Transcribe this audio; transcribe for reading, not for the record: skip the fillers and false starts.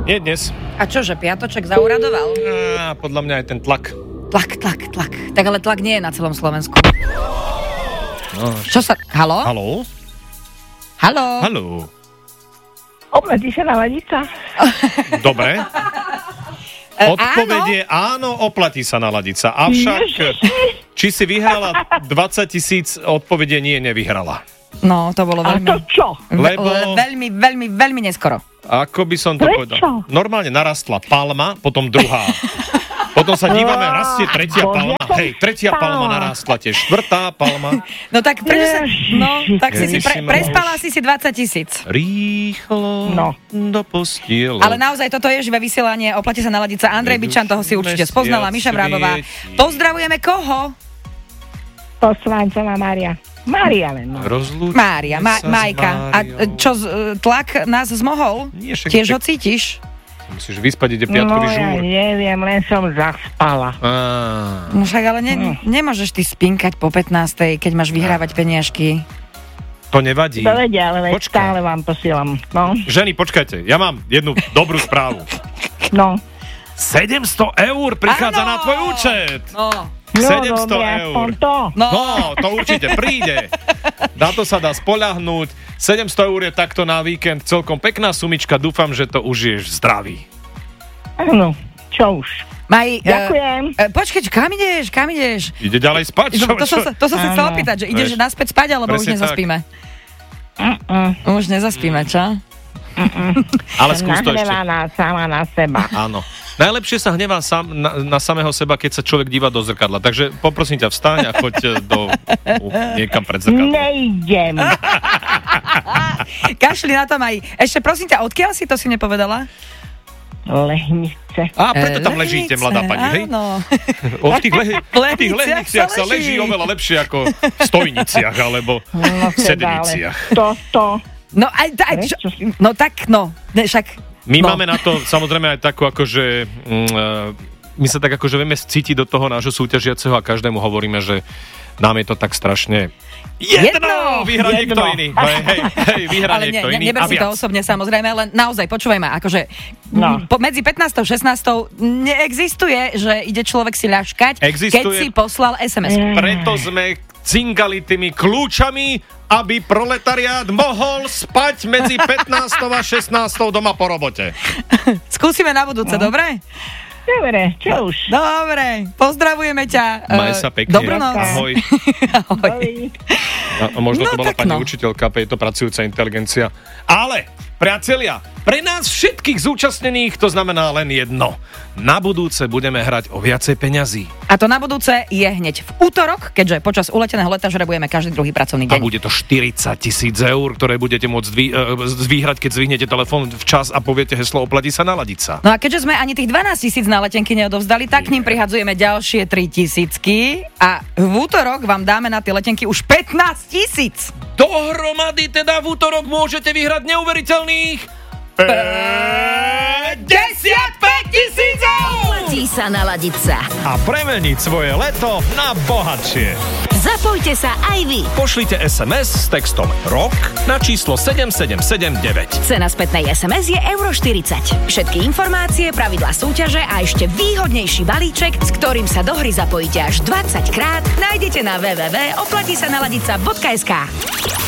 Nie dnes. A čože, piatoček zauradoval? Podľa mňa aj ten tlak. Tlak. Tak ale tlak nie je na celom Slovensku. No. Čo sa... Haló? Haló. Oplatí sa naladiť. Dobre. Odpoveď je áno, oplatí sa naladiť sa. Avšak, či si vyhrala 20 000, odpoveď je nie, nevyhrala. No, to bolo veľmi... A to čo? Lebo... Veľmi neskoro. Ako by som to Prečo? povedal? Normálne narastla palma, potom druhá. Potom sa dívame, rastie tretia palma. Hej, tretia palma narastla tiež. Štvrtá palma. No tak prečo sa... No, tak si prespala si 20 000. Rýchlo do postielu. Ale naozaj, toto je živé vysielanie. Oplatí sa naladiť sa. Andrej Bičan, toho si určite spoznala. Miša Vrábová. Pozdravujeme koho? Poslancová Mária. Mária len. Mária, Majka. A čo, tlak nás zmohol? Nie, však tiež ho cítiš? Musíš vyspať, ide piatkový žúr. Ja neviem, len som zaspala. No však ale nemôžeš ty spinkať po 15:00, keď máš vyhrávať peniažky. To nevadí. To vedia, ale stále vám posielam. No. Ženy, počkajte, ja mám jednu dobrú správu. No. 700 eur prichádza na tvoj účet. No. 700 dobre, eur. No, to určite príde. Na to sa dá spoľahnúť. 700 eur je takto na víkend celkom pekná sumička. Dúfam, že to užiješ zdravý. Áno, čo už. Ďakujem. Počkaj, kam ideš? Ide ďalej spať? To som sa chcela opýtať, že ideš naspäť spať, alebo už nezaspíme? Už nezaspíme, čo? Ale skús to ešte. Nahnevaná sama na seba. Áno. Najlepšie sa hnevá na samého seba, keď sa človek díva do zrkadla. Takže poprosím ťa, vstaň a choď niekam pred zrkadlo. Nejdem. Kašli na tom aj. Ešte prosím ťa, odkiaľ si to si nepovedala? Lehnice. A preto tam ležíte, mladá pani, hej? Áno. V tých lehniciach sa leží oveľa lepšie ako v stojniciach alebo v sedniciach. Toto. No však... My máme na to samozrejme aj takú akože... my sa tak akože vieme cítiť do toho nášho súťažiaceho a každému hovoríme, že nám je to tak strašne... Jedno! Vyhrá niekto iný. Hej, vyhrá niekto iný. Neber si to osobne, samozrejme, ale naozaj, počúvaj ma, akože medzi 15. a 16. neexistuje, že ide človek si ľaškať, keď si poslal SMS. Preto sme cingali tými kľúčami, aby proletariát mohol spať medzi 15. a 16. doma po robote. Skúsime na budúce, dobre? Dobre, čo už. Dobre, pozdravujeme ťa. Maj sa pekne. Dobrú noc. Ahoj. A možno to bola pani učiteľka, je to pracujúca inteligencia. Ale, priatelia, pre nás všetkých zúčastnených to znamená len jedno. Na budúce budeme hrať o viacej peňazí. A to na budúce je hneď v útorok, keďže počas uleteného leta žrebujeme každý druhý pracovný deň. A bude to 40 000 eur, ktoré budete môcť vyhrať, keď zvýhnete telefón včas a poviete heslo oplatí sa naladiť sa. No a keďže sme ani tých 12 000 na letenky neodovzdali, tak k ním prihadzujeme ďalšie 3 000 a v útorok vám dáme na tie letenky už 15 000. Dohromady teda v útorok môžete vyhrať neuveriteľných 55 000 eur! Oplatí sa naladiť sa. A premeniť svoje leto na bohatšie. Zapojte sa aj vy. Pošlite SMS s textom ROK na číslo 7779. Cena spätnej SMS je €40. Všetky informácie, pravidlá súťaže a ešte výhodnejší balíček, s ktorým sa do hry zapojíte až 20 krát, nájdete na www.oplatisanaladica.sk.